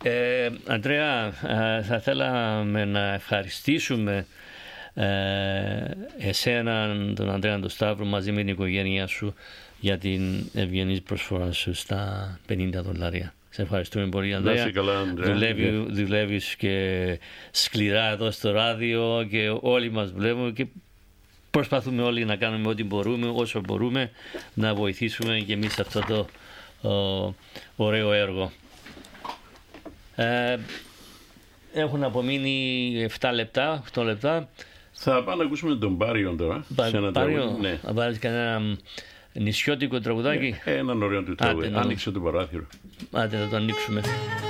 Αντρέα, θα θέλαμε να ευχαριστήσουμε εσέναν, τον Αντρέα τον Σταύρο, μαζί με την οικογένειά σου για την ευγενή προσφορά σου στα $50. Σε ευχαριστούμε πολύ, Ανδρέα. Δουλεύεις και σκληρά εδώ στο ράδιο και όλοι μας βλέπουμε και προσπαθούμε όλοι να κάνουμε ό,τι μπορούμε, όσο μπορούμε, να βοηθήσουμε και εμείς αυτό το ωραίο έργο. Έχουν απομείνει 7 λεπτά, 8 λεπτά. Θα πάμε να ακούσουμε τον Πάριο τώρα. Πάριο, ναι. Θα βάλεις κανένα νησιώτικο τραγουδάκι. Έναν ωραίο του τραγουδάκι. Άνοιξε το παράθυρο. Άντε, θα το ανοίξουμε.